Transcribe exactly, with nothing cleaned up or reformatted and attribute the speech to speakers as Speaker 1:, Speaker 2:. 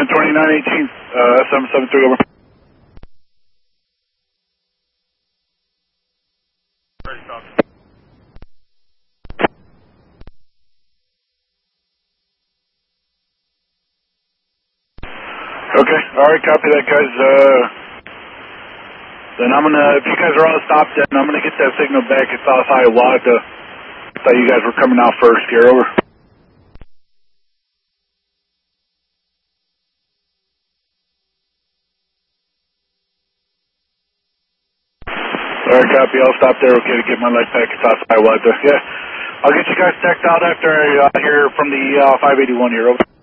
Speaker 1: One twenty-nine eighteen, uh, seven seven three over. Okay, alright, copy that, guys. Uh, then I'm gonna, if you guys are all stopped, then I'm gonna get that signal back at South Hiawatha. I thought you guys were coming out first here, over. Alright, copy, I'll stop there, okay, to get my light back at South Hiawatha. Yeah, I'll get you guys checked out after I uh, hear from the uh, five eighty-one here, over.